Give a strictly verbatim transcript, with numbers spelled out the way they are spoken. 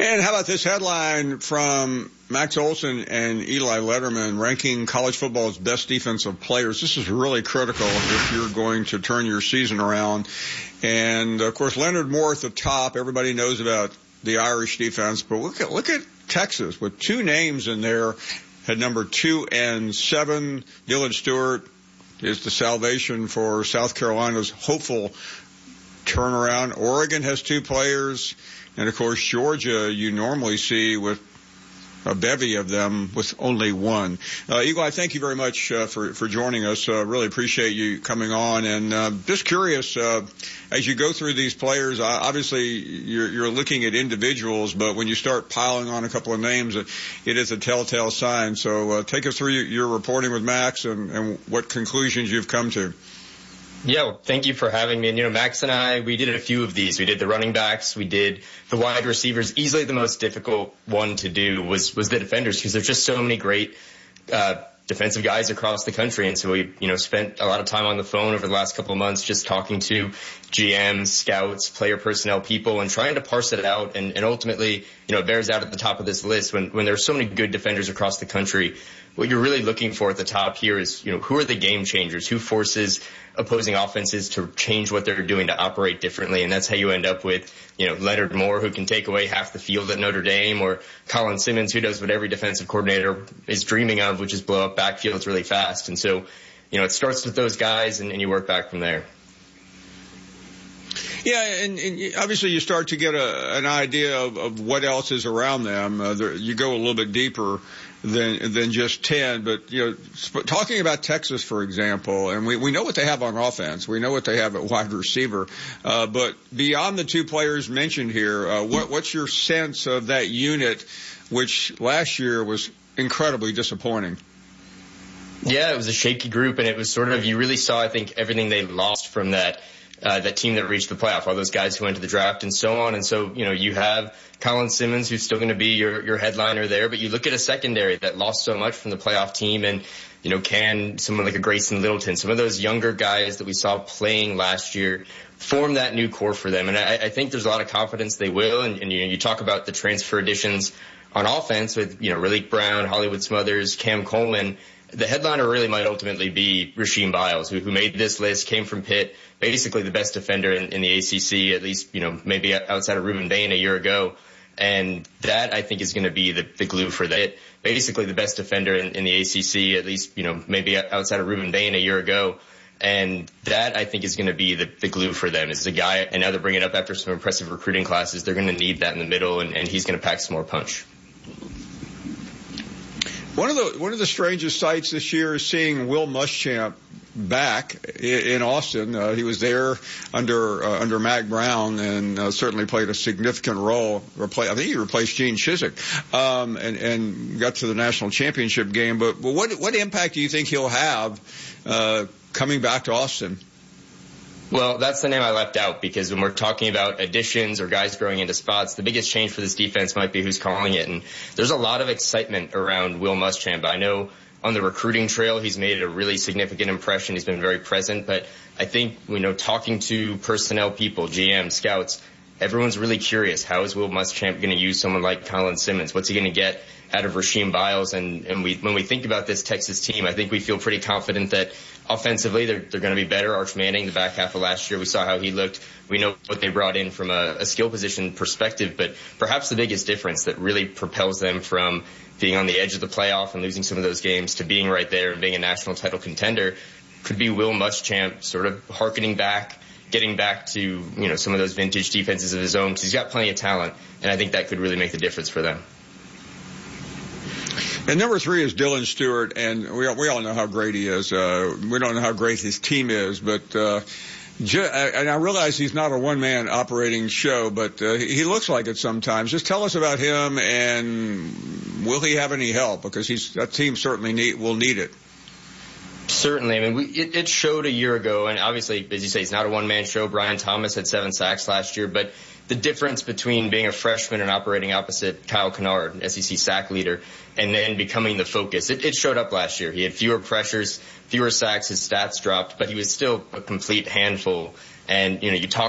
And how about this headline from Max Olson and Eli Letterman, ranking college football's best defensive players. This is really critical if you're going to turn your season around. And, of course, Leonard Moore at the top. Everybody knows about the Irish defense. But look at, look at Texas with two names in there at number two and seven. Dylan Stewart is the salvation for South Carolina's hopeful turnaround. Oregon has two players. And, of course, Georgia you normally see with a bevy of them with only one. Uh, Eagle, I thank you very much uh, for, for joining us. Uh, really appreciate you coming on. And uh, just curious, uh, as you go through these players, uh, obviously you're, you're looking at individuals, but when you start piling on a couple of names, it, it is a telltale sign. So uh, take us through your reporting with Max and, and what conclusions you've come to. Yeah, well, thank you for having me. And, you know, Max and I, we did a few of these. We did the running backs. We did the wide receivers. Easily the most difficult one to do was, was the defenders because there's just so many great uh defensive guys across the country. And so we, you know, spent a lot of time on the phone over the last couple of months just talking to G Ms, scouts, player personnel people and trying to parse it out. And, and ultimately, you know, it bears out at the top of this list when, when there's so many good defenders across the country. What you're really looking for at the top here is, you know, who are the game changers? Who forces opposing offenses to change what they're doing to operate differently? And that's how you end up with, you know, Leonard Moore, who can take away half the field at Notre Dame, or Colin Simmons, who does what every defensive coordinator is dreaming of, which is blow up backfields really fast. And so, you know, it starts with those guys and, and you work back from there. Yeah, and, and obviously you start to get a, an idea of, of what else is around them. Uh, there, you go a little bit deeper than than just ten. But, you know, sp- talking about Texas, for example, and we, we know what they have on offense. We know what they have at wide receiver. Uh, but beyond the two players mentioned here, uh, what, what's your sense of that unit, which last year was incredibly disappointing? Yeah, it was a shaky group, and it was sort of, you really saw, I think, everything they lost from that Uh, that team that reached the playoff, all those guys who went to the draft and so on. And so, you know, you have Colin Simmons, who's still going to be your, your headliner there, but you look at a secondary that lost so much from the playoff team and, you know, can someone like a Grayson Littleton, some of those younger guys that we saw playing last year form that new core for them. And I, I think there's a lot of confidence they will. And, and you know, you talk about the transfer additions on offense with, you know, Raleek Brown, Hollywood Smothers, Cam Coleman. The headliner really might ultimately be Rasheem Biles, who, who made this list, came from Pitt, basically the best defender in, in the A C C, at least, you know, maybe outside of Reuben Bain a year ago. And that, I think, is going to be the, the glue for that. Basically the best defender in, in the A C C, at least, you know, maybe outside of Reuben Bain a year ago. And that, I think, is going to be the, the glue for them. Is a guy, and now they're bringing it up after some impressive recruiting classes. They're going to need that in the middle, and, and he's going to pack some more punch. One of the one of the strangest sights this year is seeing Will Muschamp back in Austin. Uh, he was there under uh, under Mack Brown and uh, certainly played a significant role. Repla- I think he replaced Gene Chizik um, and, and got to the national championship game. But, but what what impact do you think he'll have uh, coming back to Austin? Well, that's the name I left out because when we're talking about additions or guys growing into spots, the biggest change for this defense might be who's calling it. And there's a lot of excitement around Will Muschamp. I know on the recruiting trail, he's made a really significant impression. He's been very present. But I think, you know, talking to personnel people, G M, scouts, everyone's really curious. How is Will Muschamp going to use someone like Colin Simmons? What's he going to get out of Rasheem Biles? And, and we, when we think about this Texas team, I think we feel pretty confident that offensively they're, they're going to be better. Arch Manning, the back half of last year, we saw how he looked. We know what they brought in from a, a skill position perspective, but perhaps the biggest difference that really propels them from being on the edge of the playoff and losing some of those games to being right there and being a national title contender could be Will Muschamp sort of hearkening back, getting back to, you know, some of those vintage defenses of his own, because he's got plenty of talent, and I think that could really make the difference for them. And number three is Dylan Stewart, and we all, we all know how great he is. Uh, we don't know how great his team is, but uh, ju- and I realize he's not a one-man operating show, but uh, he looks like it sometimes. Just tell us about him, and will he have any help? Because he's that team certainly need, will need it. Certainly. I mean, we, it, it showed a year ago, and obviously, as you say, it's not a one-man show. Brian Thomas had seven sacks last year, but the difference between being a freshman and operating opposite Kyle Kennard, S E C sack leader, and then becoming the focus, it, it showed up last year. He had fewer pressures, fewer sacks, his stats dropped, but he was still a complete handful. And, you know, you talk